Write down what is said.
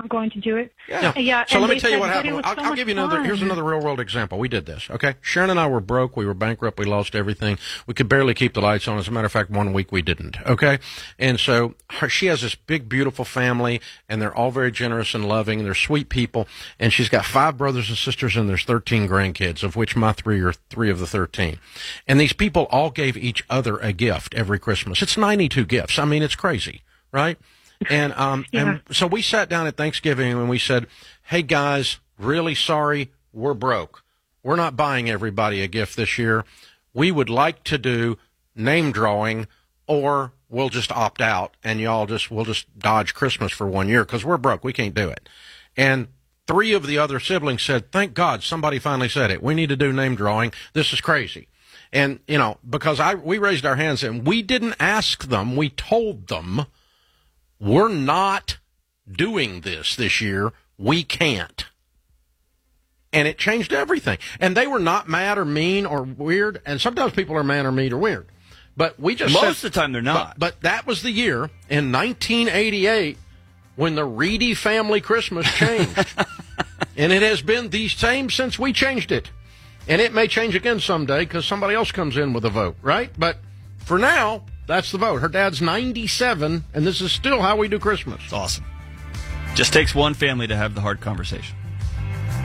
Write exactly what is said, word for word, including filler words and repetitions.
not going to do it. Yeah. Uh, yeah so and let me tell you said, what happened. So I'll, I'll give you another. Fun. Here's another real world example. We did this. Okay, Sharon and I were broke. We were bankrupt. We lost everything. We could barely keep the lights on. As a matter of fact, one week we didn't. Okay, and so her, she has this big, beautiful family, and they're all very generous and loving. They're sweet people, and she's got five brothers and sisters, and there's thirteen grandkids, of which my three are three of the thirteen. And these people all gave each other a gift every Christmas. It's ninety-two gifts. I mean, it's crazy, right? And um, yeah. and so we sat down at Thanksgiving and we said, "Hey guys, really sorry, we're broke. We're not buying everybody a gift this year. We would like to do name drawing, or we'll just opt out and y'all just we'll just dodge Christmas for one year because we're broke. We can't do it." And three of the other siblings said, "Thank God somebody finally said it. We need to do name drawing. This is crazy." And you know, because I we raised our hands and we didn't ask them, we told them, we're not doing this this year. We can't. And it changed everything. And they were not mad or mean or weird. And sometimes people are mad or mean or weird. But we just Most said, of the time they're not. But, but that was the year in nineteen eighty-eight when the Reedy family Christmas changed. And it has been the same since we changed it. And it may change again someday because somebody else comes in with a vote, right? But for now, that's the vote. Her dad's ninety-seven, and this is still how we do Christmas. It's awesome. Just takes one family to have the hard conversation.